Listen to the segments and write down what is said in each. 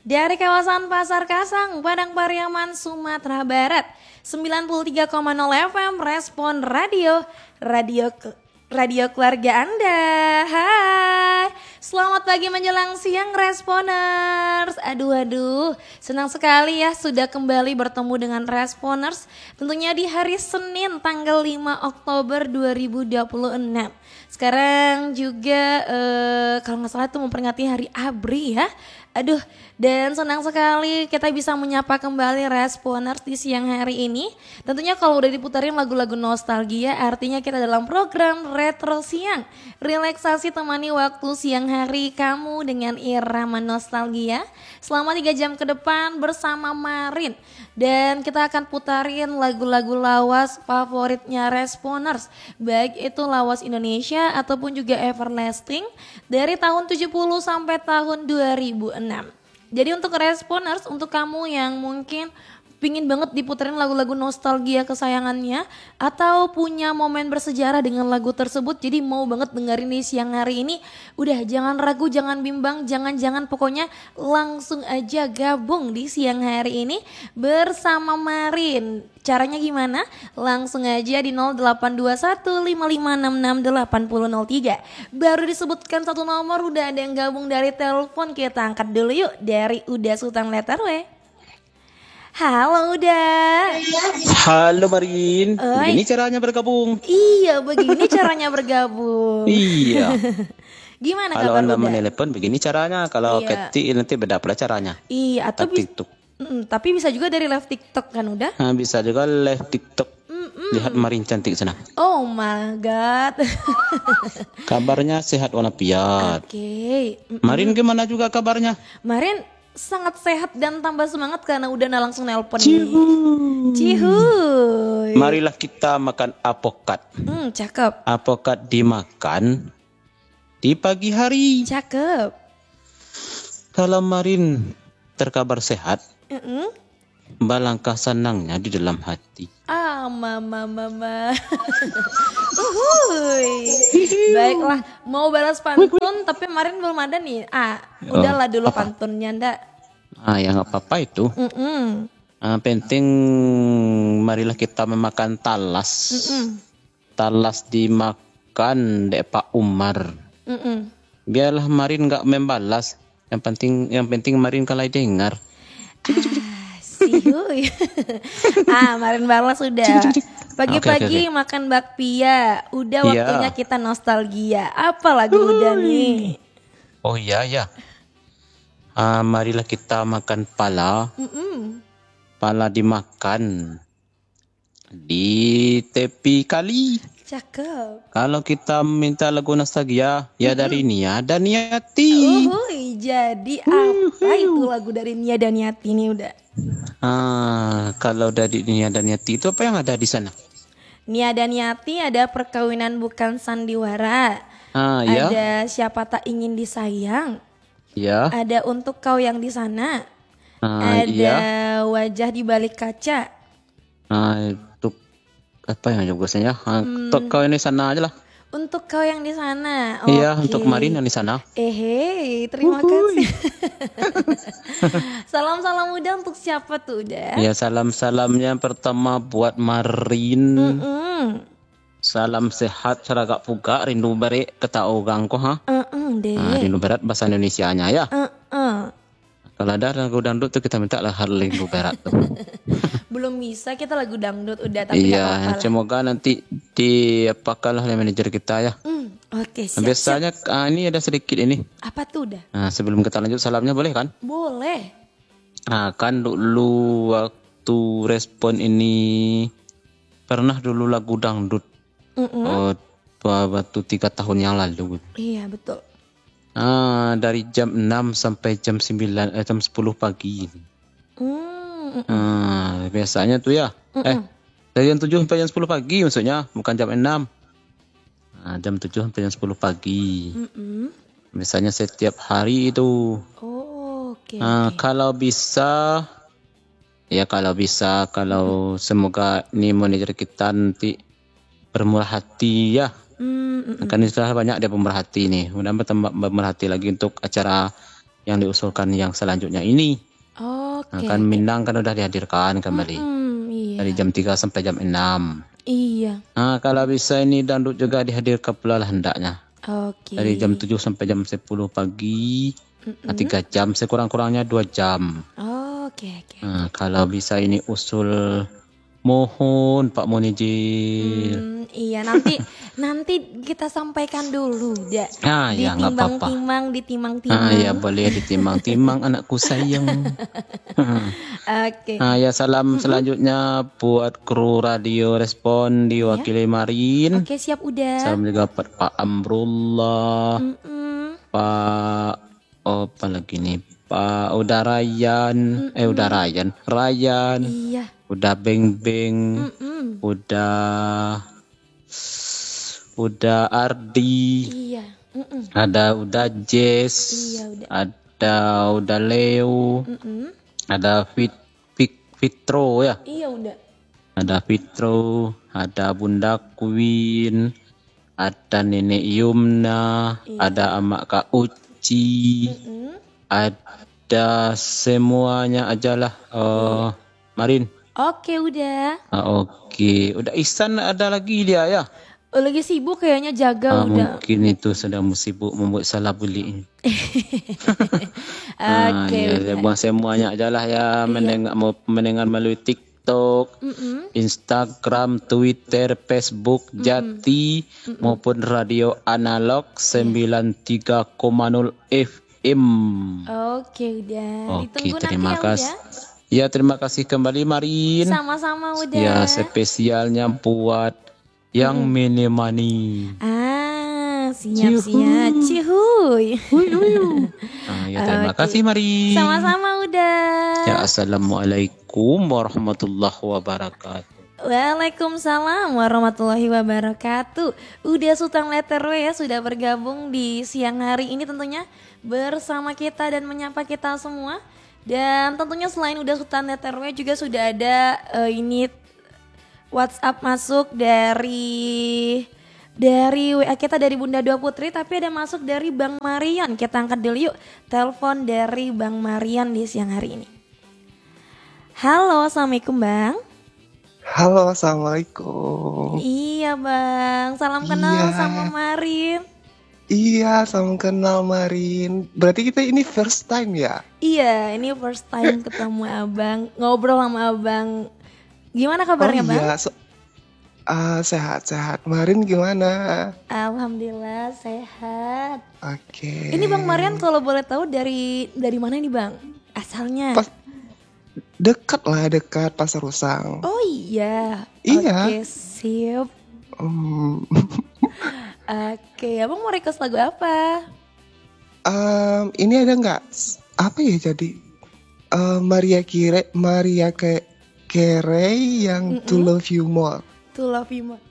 Dari kawasan Pasar Kasang, Padang Pariaman, Sumatera Barat, 93,0 FM Respon Radio, radio keluarga Anda. Hai, selamat pagi menjelang siang Responers. Aduh, senang sekali ya sudah kembali bertemu dengan Responers. Tentunya di hari Senin tanggal 5 Oktober 2026. Sekarang juga kalau nggak salah itu memperingati Hari ABRI ya. Aduh, dan senang sekali kita bisa menyapa kembali Responers di siang hari ini. Tentunya kalau udah diputarin lagu-lagu nostalgia, artinya kita dalam program Retro Siang. Relaksasi temani waktu siang hari kamu dengan irama nostalgia selama 3 jam ke depan bersama Marin. Dan kita akan putarin lagu-lagu lawas favoritnya Responers, baik itu lawas Indonesia ataupun juga Everlasting dari tahun 70 sampai tahun 2006. Jadi untuk Responers, untuk kamu yang mungkin pingin banget diputerin lagu-lagu nostalgia kesayangannya atau punya momen bersejarah dengan lagu tersebut, jadi mau banget dengerin di siang hari ini, udah jangan ragu, jangan bimbang, jangan pokoknya langsung aja gabung di siang hari ini bersama Marin. Caranya gimana? Langsung aja di 082155668003. Baru disebutkan satu nomor udah ada yang gabung dari telepon, kita angkat dulu yuk dari Uda Sultan Letter W. Halo Uda. Halo Marin. Begini caranya bergabung. Iya, begini caranya bergabung. Iya. Gimana kalau kabar Anda Uda? menelepon begini caranya. Kalau ketik nanti beda pula caranya. Iya, atau TikTok. Tapi bisa juga dari live TikTok kan Uda? Nah, bisa juga live TikTok. Lihat Marin cantik sana. Oh my god. Kabarnya sehat walafiat. Oke. Marin gimana juga kabarnya? Marin sangat sehat dan tambah semangat karena udah langsung nelpon nih. Cihuy. Marilah kita makan apokat. Cakep. Apokat dimakan di pagi hari. Cakep. Kalau Marin terkabar sehat, balangkah senangnya di dalam hati. Mama. Baiklah, mau balas pantun tapi Marin belum ada nih. Udahlah dulu apa? pantunnya ndak. Ya nggak apa-apa itu. Penting marilah kita memakan talas. Talas dimakan dek Pak Umar. Biarlah Marin nggak membalas. Yang penting Marin kalau dengar. Sihuy. Marin balas sudah. Pagi-pagi Oke. makan bakpia. Udah waktunya kita nostalgia. Apa lagu udah nih? Oh iya ya. Marilah kita makan pala. Pala dimakan di tepi kali. Cakep. Kalau kita minta lagu nostalgia, ya dari Nia dan Niati. Jadi apa itu lagu dari Nia dan Niati ini udah? Kalau dari Nia dan Niati itu apa yang ada di sana? Nia dan Niati ada perkawinan bukan sandiwara. Ya. Ada siapa tak ingin disayang. Ya. Ada untuk kau yang di sana. Ada wajah di balik kaca. Untuk apa yang juga saya? Untuk kau yang di sana aja lah. Untuk kau yang di sana. Iya, untuk Marin yang di sana. Terima kasih. Salam-salam udah untuk siapa tuh udah? Ya, salam-salamnya pertama buat Marin. Salam sehat, seragak puga, rindu berat, kata orang ko ha. Deh. Rindu berat bahasa Indonesianya ya. Kalau ada lagu dangdut tuh kita minta lah rindu berat tuh. Belum bisa kita lagu dangdut udah, tapi nggak apa-apa lah. Semoga nanti diapakanlah oleh manajer kita ya. Oke, siap. Biasanya ini ada sedikit ini. Apa tuh udah? Sebelum kita lanjut salamnya boleh kan? Boleh. Kan dulu waktu respon ini pernah dulu lagu dangdut. Waktu 3 tahun yang lalu. Iya betul. Dari jam 6 sampai jam 9 jam 10 pagi. Biasanya tuh ya. Dari jam 7 sampai jam 10 pagi maksudnya, bukan jam 6. Jam 7 sampai jam 10 pagi. Biasanya setiap hari itu. Oke. Kalau bisa kalau semoga ini manajer kita nanti bermurah hati ya. Kan sudah banyak dia pemerhati nih. Mudah-mudahan bermurah hati lagi untuk acara yang diusulkan yang selanjutnya ini. Nah, Oke. kan Minang kan udah dihadirkan kembali Iya. dari jam 3 sampai jam 6. Iya. Nah, kalau bisa ini dangdut juga dihadirkan pula lah hendaknya. Oke. Dari jam 7 sampai jam 10 pagi. 3 jam, sekurang-kurangnya 2 jam. Oke. Nah, kalau bisa ini usul, mohon Pak Monijil. Iya, nanti kita sampaikan dulu ya. Ya nggak apa-apa. Ditimang-timang. Ya boleh ditimang-timang anakku sayang. Oke. Ya salam selanjutnya buat kru Radio Respon diwakili Marin. Oke, siap udah. Salam juga buat Pak Amrullah, Pak apa lagi nih? Pak Ryan, Ryan. Iya. Udah Beng, udah Ardi, Iya. udah Jess, Iya, udah Leo, ada Fitro ya, Iya udah. ada Fitro, ada Bunda Queen, ada Nenek Yumna, ada Amak Kak Uci, ada semuanya aja lah, Marin. Oke udah. Oke, udah Ihsan ada lagi dia ya? Lagi sibuk kayaknya jaga udah. Mungkin itu sedang sibuk membuat salah beli. Oke. Ya, buang semuanya aja lah ya, mendengar melalui TikTok, Instagram, Twitter, Facebook, Jati, maupun radio analog 93,0 FM. Oke udah. Oke, Ditunggu terima nanti kasih. ya udah. Ya, terima kasih kembali Marin. Sama-sama udah. Ya, spesialnya buat yang Menemani. Siap-siap. Cihuy. Ya, terima kasih Marin. Sama-sama udah. Ya, assalamualaikum warahmatullahi wabarakatuh. Waalaikumsalam warahmatullahi wabarakatuh. Udah Sultan Letter W ya sudah bergabung di siang hari ini tentunya bersama kita dan menyapa kita semua. Dan tentunya selain udah Sultan Letter W juga sudah ada ini WhatsApp masuk dari WA kita dari Bunda Dua Putri, tapi ada masuk dari Bang Marian. Kita angkat dulu yuk telepon dari Bang Marian di siang hari ini. Halo, assalamualaikum Bang. Halo, assalamualaikum. Iya Bang, salam kenal sama Marin. Iya, salam kenal Marin. Berarti kita ini first time ya? Iya, ini first time ketemu Abang, ngobrol sama Abang. Gimana kabarnya Bang? Iya, sehat-sehat. Marin gimana? Alhamdulillah sehat. Oke. Ini Bang Marian kalau boleh tahu dari mana nih Bang? Asalnya? Dekat Pasar Usang. Oh iya. Iya. Oke, sip. Oke, Abang mau request lagu apa? Ini ada nggak? Apa ya jadi? Maria Carey yang To Love You More. To Love You More.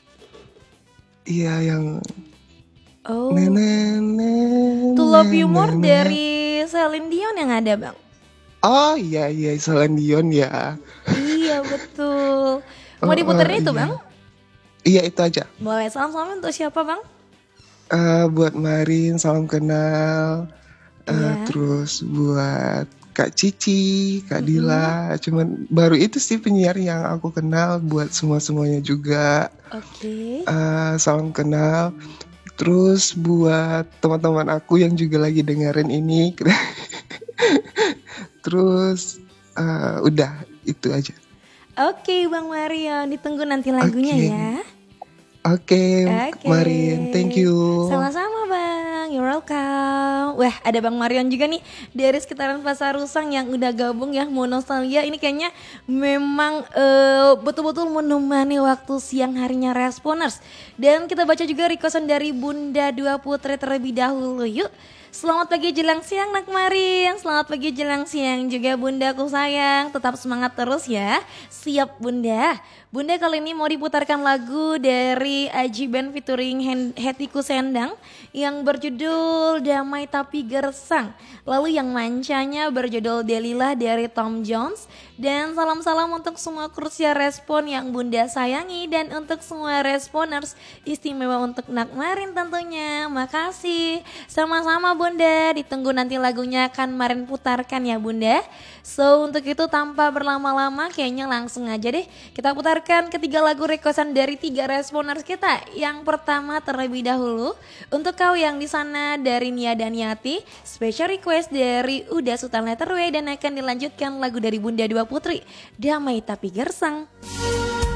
Iya, yang To Love You More dari Celine Dion yang ada Bang. Oh iya Celine Dion ya. Iya betul. Mau diputerin itu Bang? Iya itu aja. Boleh, salam-salam untuk siapa Bang? Buat Marin, salam kenal. Terus buat Kak Cici, Kak Dila. Cuman baru itu sih penyiar yang aku kenal. Buat semuanya juga. Oke. Salam kenal. Terus buat teman-teman aku yang juga lagi dengerin ini. Terus udah itu aja. Oke Bang Marian, ditunggu nanti lagunya ya. Oke, Marin, thank you. Sama-sama Bang, you're welcome. Wah, ada Bang Marian juga nih dari sekitaran Pasar Usang yang udah gabung ya, mau nostalgia. Ini kayaknya memang betul-betul menemani waktu siang harinya Responers. Dan kita baca juga requestan dari Bunda Dua Putri terlebih dahulu yuk. Selamat pagi jelang siang Nak Marin. Selamat pagi jelang siang juga bundaku sayang. Tetap semangat terus ya. Siap Bunda. Bunda kali ini mau diputarkan lagu dari Aji Band featuring Hetty Kusendang yang berjudul Damai Tapi Gersang. Lalu yang mancanya berjudul Delilah dari Tom Jones. Dan salam-salam untuk semua Krusia Respon yang Bunda sayangi dan untuk semua responers, istimewa untuk Nak Marin tentunya. Makasih. Sama-sama Bunda, ditunggu nanti lagunya akan Marin putarkan ya Bunda. So untuk itu tanpa berlama-lama kayaknya langsung aja deh kita putarkan ketiga lagu requestan dari 3 responers kita. Yang pertama terlebih dahulu untuk kau yang di sana dari Nia dan Yati, special request dari Uda Sultan Letter W, dan akan dilanjutkan lagu dari Bunda Dua Putri, Damai Tapi Gersang.